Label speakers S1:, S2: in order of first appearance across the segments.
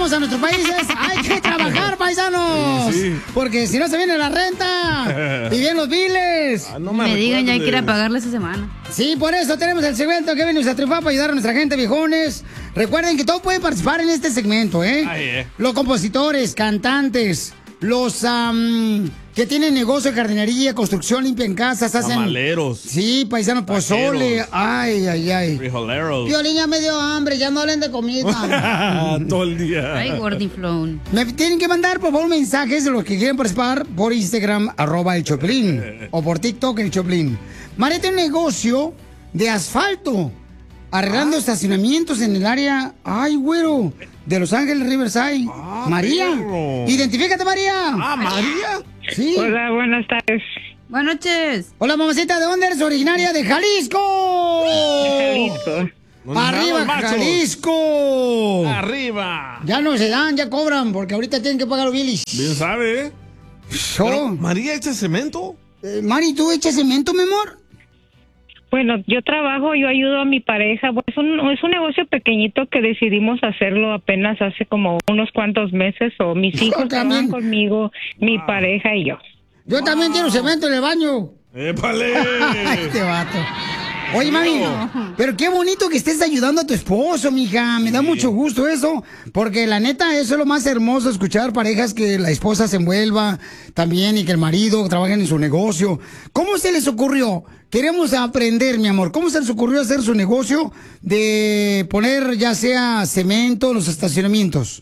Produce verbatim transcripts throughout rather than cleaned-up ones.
S1: venimos a nuestros países, hay que trabajar, paisanos. Sí, sí. Porque si no se viene la renta y bien los biles.
S2: Ah, no me, me digan, ya hay que ir a pagarle esa semana.
S1: Sí, por eso tenemos el segmento que viene a triunfar para ayudar a nuestra gente, viejones. Recuerden que todos pueden participar en este segmento, ¿eh? Ay, eh. Los compositores, cantantes, los um, que tienen negocio de jardinería, construcción, limpian casas, hacen...
S3: Tamaleros.
S1: Sí, paisanos, pozole. Ay, ay, ay.
S3: Frijoleros.
S1: Piolín, ya me dio hambre, ya no hablen de comida.
S3: Todo el día.
S2: Ay, gordiflón.
S1: Me tienen que mandar, por favor, mensajes de los que quieren participar por Instagram, arroba el Choplin. O por TikTok, el Choplin. María tiene un negocio de asfalto, arreglando ah. estacionamientos en el área, ay, güero, de Los Ángeles, Riverside. Ah, María, perro. Identifícate, María.
S3: Ah, María.
S1: Sí.
S4: Hola, buenas tardes.
S2: Buenas noches.
S1: Hola, mamacita, ¿de dónde eres originaria? ¡De Jalisco!
S4: De Jalisco.
S1: ¡Arriba, Jalisco!
S3: ¡Arriba!
S1: Ya no se dan, ya cobran, porque ahorita tienen que pagar los bilis.
S3: Bien sabe, ¿eh?
S1: Pero,
S3: ¿María echa cemento?
S1: Eh, Mari, ¿tú echas cemento, mi amor?
S4: Bueno, yo trabajo, yo ayudo a mi pareja. Es un, es un negocio pequeñito que decidimos hacerlo apenas hace como unos cuantos meses. O mis hijos trabajan conmigo, mi wow. pareja y yo.
S1: Yo wow. también quiero cemento en el baño.
S3: ¡Épale!
S1: Este vato. Oye, mami, pero qué bonito que estés ayudando a tu esposo, mija. Me da sí. mucho gusto eso, porque la neta, eso es lo más hermoso, escuchar parejas que la esposa se envuelva también y que el marido trabaje en su negocio. ¿Cómo se les ocurrió? Queremos aprender, mi amor. ¿Cómo se les ocurrió hacer su negocio de poner ya sea cemento en los estacionamientos?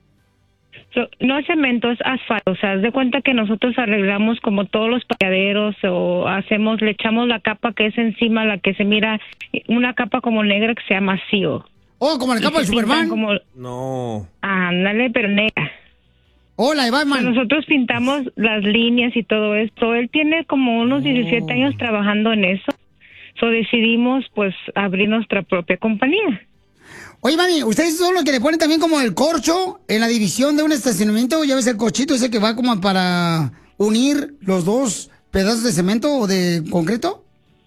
S4: No es cemento, es asfalto. O sea, haz de cuenta que nosotros arreglamos como todos los parqueaderos o hacemos, le echamos la capa que es encima, la que se mira, una capa como negra que se llama seal.
S1: Oh, como la capa de Superman.
S4: Como...
S3: No.
S4: Ándale, pero negra.
S1: Hola, oh, Batman.
S4: O sea, nosotros pintamos las líneas y todo esto. Él tiene como unos diecisiete oh. años trabajando en eso. So decidimos, pues, abrir nuestra propia compañía.
S1: Oye, mami, ¿ustedes son los que le ponen también como el corcho en la división de un estacionamiento? ¿Ya ves el cochito ese que va como para unir los dos pedazos de cemento o de concreto?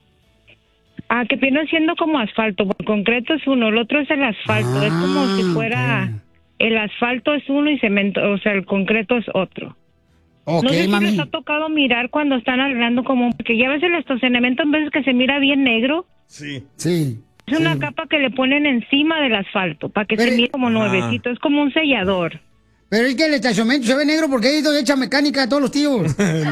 S4: Ah, que viene siendo como asfalto. El concreto es uno, el otro es el asfalto. Ah, es como si fuera... Okay. El asfalto es uno y cemento, o sea, el concreto es otro.
S1: Okay,
S4: no sé si
S1: mami.
S4: les ha tocado mirar cuando están arreglando como... Porque ya ves el estacionamiento en veces que se mira bien negro.
S3: Sí.
S1: Sí.
S4: Es una sí. capa que le ponen encima del asfalto para que pero, se mire como nuevecito. Ah. Es como un sellador.
S1: Pero es que el estacionamiento se ve negro porque ahí es donde echa mecánica a todos los tíos.
S4: Pero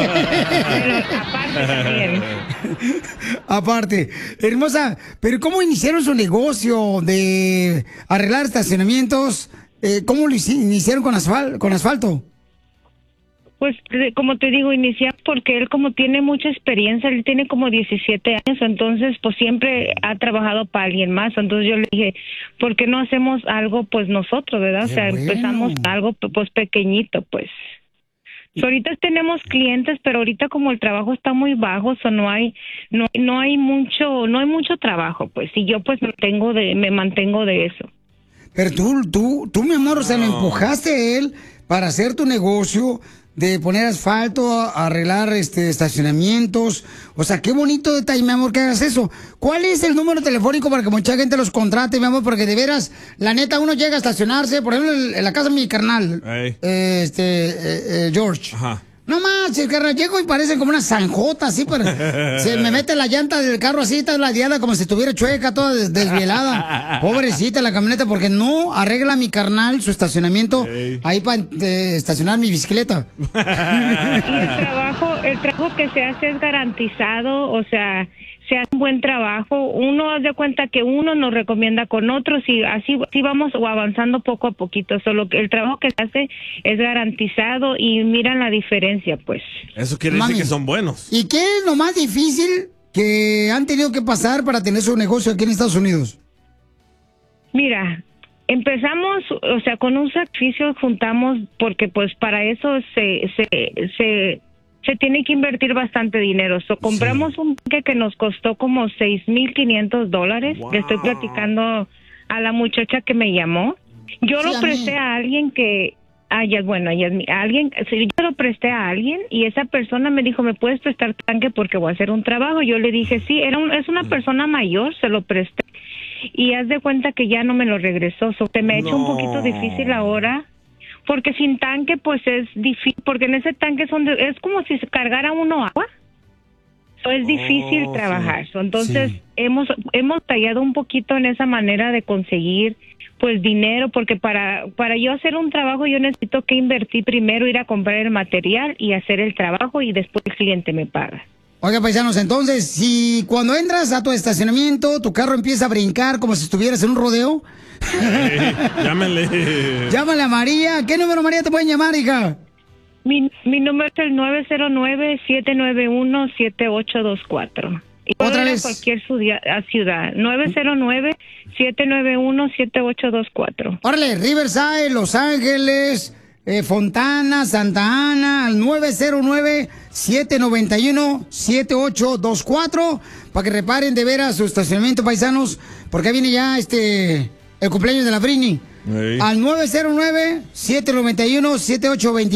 S4: aparte también.
S1: Aparte. Hermosa, pero ¿cómo iniciaron su negocio de arreglar estacionamientos? Eh, ¿Cómo lo iniciaron con, asfal con asfalto?
S4: Pues, como te digo, iniciamos porque él como tiene mucha experiencia, él tiene como diecisiete años, entonces pues siempre ha trabajado para alguien más. Entonces yo le dije, ¿por qué no hacemos algo pues nosotros, verdad? Qué o sea, bueno. Empezamos algo pues pequeñito, pues. So, ahorita tenemos clientes, pero ahorita como el trabajo está muy bajo, so no hay no no hay mucho no hay mucho trabajo, pues. Y yo pues me mantengo de me mantengo de eso.
S1: Pero tú tú tú mi amor, o sea, no. lo empujaste a él para hacer tu negocio de poner asfalto, arreglar este estacionamientos. O sea, qué bonito detalle, mi amor, que hagas eso. ¿Cuál es el número telefónico para que mucha gente los contrate, mi amor? Porque de veras, la neta, uno llega a estacionarse, por ejemplo, en la casa de mi carnal, hey. eh, este, eh, eh, George. Ajá. No más, el carnal, llego y parecen como una zanjota, así, pero se me mete la llanta del carro así, está ladeada como si estuviera chueca, toda des desvielada. Pobrecita la camioneta, porque no arregla mi carnal su estacionamiento hey. ahí para eh, estacionar mi bicicleta.
S4: Y el trabajo, el trabajo que se hace es garantizado, o sea, se hace un buen trabajo. Uno hace cuenta que uno nos recomienda con otros y así, así vamos avanzando poco a poquito. Solo que el trabajo que se hace es garantizado y miran la diferencia, pues.
S3: Eso quiere Mami, decir que son buenos.
S1: ¿Y qué es lo más difícil que han tenido que pasar para tener su negocio aquí en Estados Unidos?
S4: Mira, empezamos, o sea, con un sacrificio juntamos porque pues para eso se se se se tiene que invertir bastante dinero. So, compramos sí. un tanque que nos costó como seis mil quinientos dólares. Wow. Le estoy platicando a la muchacha que me llamó. Yo sí, lo presté a, a alguien que... Ah, ya, bueno, ya, a alguien, yo lo presté a alguien y esa persona me dijo, ¿me puedes prestar tanque porque voy a hacer un trabajo? Yo le dije, sí, era un, es una persona mayor, se lo presté. y haz de cuenta que ya no me lo regresó. So, se me ha hecho un poquito difícil ahora, porque sin tanque pues es difícil, porque en ese tanque son de, es como si se cargara uno agua. So, es difícil
S3: oh,
S4: trabajar.
S3: Sí.
S4: So, entonces
S3: Sí.
S4: hemos hemos tallado un poquito en esa manera de conseguir pues dinero, porque para para yo hacer un trabajo yo necesito que invertir primero, ir a comprar el material y hacer el trabajo y después el cliente me paga.
S1: Oiga, paisanos, entonces, si cuando entras a tu estacionamiento, tu carro empieza a brincar como si estuvieras en un rodeo.
S3: Hey, llámale.
S1: Llámale a María. ¿Qué número, María, te pueden llamar, hija?
S4: Mi, mi número es el nueve cero nueve, siete nueve uno, siete ocho dos cuatro. Y puedo
S1: ¿Otra
S4: ir a
S1: vez?
S4: cualquier ciudad, a ciudad. nueve cero nueve, siete nueve uno, siete ocho dos cuatro.
S1: Órale, Riverside, Los Ángeles, eh, Fontana, Santa Ana, al nueve cero nueve, siete nueve uno, siete ocho dos cuatro, para que reparen de veras su estacionamiento, paisanos, porque ahí viene ya este el cumpleaños de la Britney.
S3: Hey.
S1: Al nueve cero nueve, siete nueve uno, siete ocho dos cuatro.